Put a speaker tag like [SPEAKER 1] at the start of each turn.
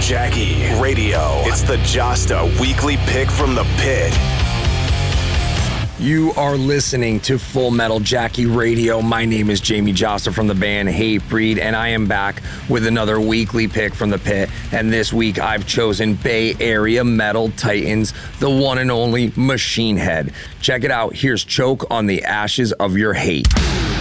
[SPEAKER 1] Jackie Radio. It's the Josta Weekly Pick from the Pit.
[SPEAKER 2] You are listening to Full Metal Jackie Radio. My name is Jamie Josta from the band Hatebreed, and I am back with another weekly pick from the pit. And this week I've chosen Bay Area Metal Titans, the one and only Machine Head. Check it out. Here's Choke on the Ashes of Your Hate.